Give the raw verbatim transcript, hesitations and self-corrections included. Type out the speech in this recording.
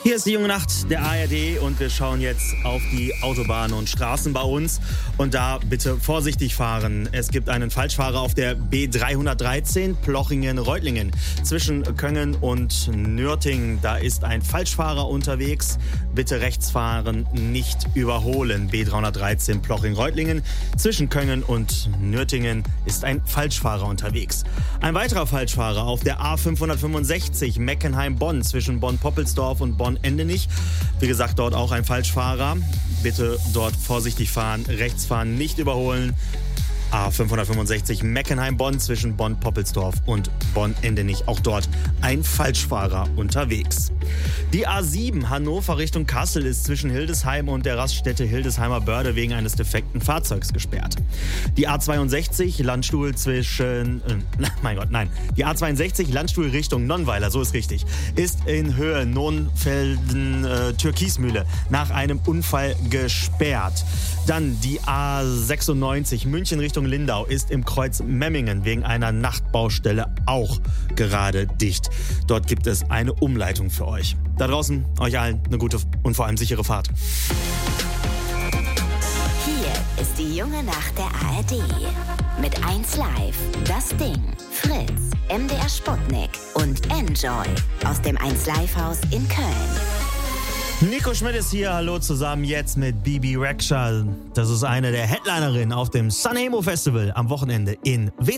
Hier ist die junge Nacht der A R D und wir schauen jetzt auf die Autobahnen und Straßen bei uns. Und da bitte vorsichtig fahren. Es gibt einen Falschfahrer auf der B dreihundertdreizehn Plochingen-Reutlingen. Zwischen Köngen und Nürtingen, da ist ein Falschfahrer unterwegs. Bitte rechts fahren, nicht überholen. B dreihundertdreizehn Plochingen-Reutlingen. Zwischen Köngen und Nürtingen ist ein Falschfahrer unterwegs. Ein weiterer Falschfahrer auf der A fünfhundertfünfundsechzig Meckenheim-Bonn zwischen Bonn-Poppelsdorf und Bonn-Endenich. Wie gesagt, dort auch ein Falschfahrer. Bitte dort vorsichtig fahren, rechts fahren, nicht überholen. A fünfhundertfünfundsechzig Meckenheim-Bonn zwischen Bonn-Poppelsdorf und Bonn-Endenich. Auch dort ein Falschfahrer unterwegs. Die A sieben Hannover Richtung Kassel ist zwischen Hildesheim und der Raststätte Hildesheimer Börde wegen eines defekten Fahrzeugs gesperrt. Die A zweiundsechzig Landstuhl zwischen... Äh, mein Gott, nein. Die A zweiundsechzig Landstuhl Richtung Nonnweiler, so ist richtig, ist in Höhe Nonfelden-Türkismühle nach einem Unfall gesperrt. Dann die A sechsundneunzig München Richtung Lindau ist im Kreuz Memmingen wegen einer Nachtbaustelle auch gerade dicht. Dort gibt es eine Umleitung für euch. Da draußen euch allen eine gute und vor allem sichere Fahrt. Hier ist die junge Nacht der A R D. Mit eins Live, Das Ding, Fritz, M D R Sputnik und Enjoy aus dem eins Live Haus in Köln. Nico Schmidt ist hier, hallo zusammen jetzt mit Bibi Rexha. Das ist eine der Headlinerinnen auf dem Sanremo Festival am Wochenende in W